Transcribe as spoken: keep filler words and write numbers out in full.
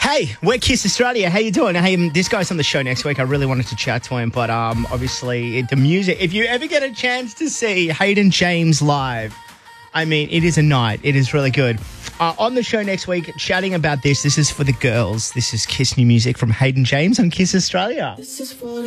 Hey, we're Kiss Australia. How you doing? Hey, um, this guy's on the show next week. I really wanted to chat to him, but um, obviously the music. If you ever get a chance to see Hayden James live, I mean, it is a night. It is really good. Uh, on the show next week, chatting about this. This is for the girls. This is Kiss New Music from Hayden James on Kiss Australia. This is for